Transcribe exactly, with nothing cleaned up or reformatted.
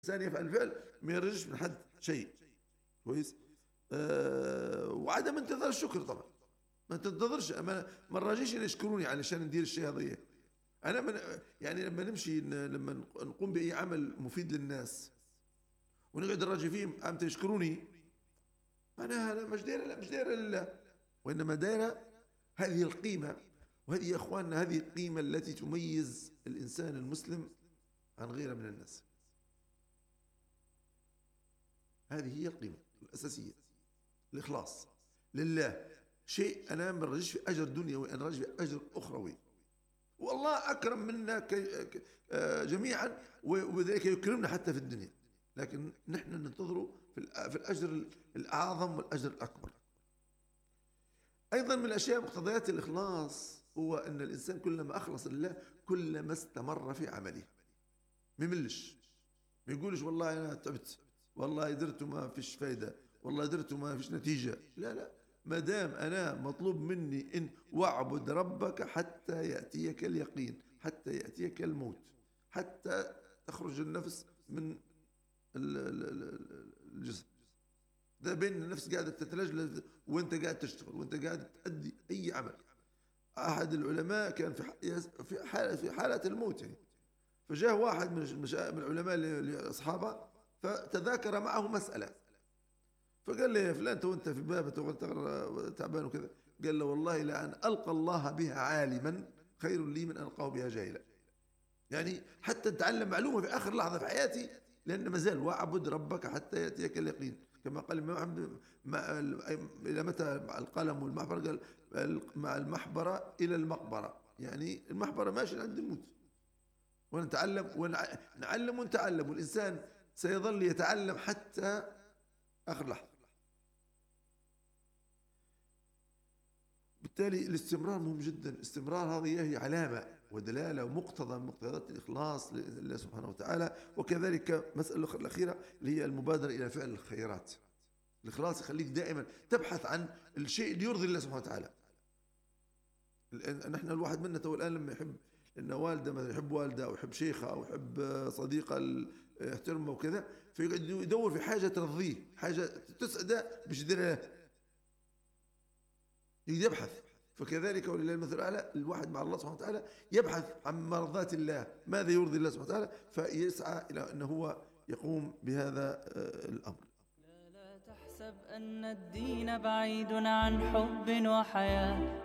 الإنسان يفعل الفعل ما يرجش من حد شيء كويس. آه وعدم انتظار الشكر طبعا، ما تنتظرش، ما ما نراجيش ان يشكروني علشان ندير الشيء هذا. انا من يعني لما نمشي لما نقوم باي عمل مفيد للناس ونقعد نراجي فيهم امتى يشكروني، معناها انا مش دايره، لا مش دايره لله، وانما دايره هذه القيمه. وهذه يا اخواننا هذه القيمه التي تميز الانسان المسلم عن غيره من الناس. هذه هي القيمه الاساسيه، الاخلاص لله. شيء انا ما نرجيش في اجر دنيوي، انا راجل في اجر اخروي. والله اكرم منا جميعا وبذلك يكرمنا حتى في الدنيا، لكن نحن ننتظره في الاجر الاعظم والاجر الاكبر. ايضا من الاشياء مقتضيات الاخلاص هو ان الانسان كلما اخلص لله كلما استمر في عمله، ما يملش، ما يقولش والله انا تعبت، والله درت ما فيش فايده، والله درت ما فيش نتيجه. لا لا، ما دام انا مطلوب مني ان واعبد ربك حتى ياتيك اليقين، حتى ياتيك الموت، حتى تخرج النفس من الجسم. ده بين النفس قاعده تتلجلج وانت قاعد تشتغل وانت قاعد تؤدي اي عمل. احد العلماء كان في في حاله في حاله الموت يعني، فجاء واحد من العلماء لاصحابه فتذاكر معه مساله، فقال لي يا فلان تو انت في بابه تعبان وكذا، قال له والله لان القى الله بها عالما خير لي من ان القاه بها جاهلا. يعني حتى نتعلم معلومه في اخر لحظه في حياتي، لان ما زال واعبد ربك حتى ياتيك اليقين، كما قال الامام احمد الى متى القلم والمحبره؟ قال مع المحبره الى المقبره، يعني المحبره ماشي عند الموت. ونتعلم ونعلم ونتعلم، والانسان سيظل يتعلم حتى اخر لحظه. بالتالي الاستمرار مهم جدا. الاستمرار هذه هي علامة ودلالة ومقتضى من مقتضيات الإخلاص لله سبحانه وتعالى. وكذلك مسألة الأخيرة اللي هي المبادرة إلى فعل الخيرات. الإخلاص يخليك دائما تبحث عن الشيء اللي يرضي الله سبحانه وتعالى. نحن الواحد منا تو الآن لما يحب إن والده مثلا يحب والده أو يحب شيخه أو يحب صديقه يحترمه وكذا، فيقعد يدور في حاجة ترضيه، حاجة تسعده باش يديرها، يبحث. فكذلك ولله المثل الأعلى، الواحد مع الله سبحانه وتعالى يبحث عن مرضات الله، ماذا يرضي الله سبحانه وتعالى، فيسعى إلى أنه هو يقوم بهذا الأمر. لا لا تحسب أن الدين بعيد عن حب وحياة.